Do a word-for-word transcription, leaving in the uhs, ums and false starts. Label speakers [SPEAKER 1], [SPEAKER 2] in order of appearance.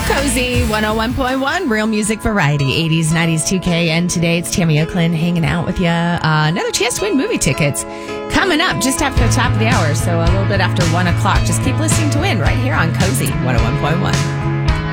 [SPEAKER 1] Cozy one oh one point one, real music variety, eighties, nineties, two K, and today it's Tammy Oakland hanging out with you. Uh, another chance to win movie tickets coming up just after the top of the hour, so a little bit after one o'clock. Just keep listening to win right here on Cozy one oh one point one.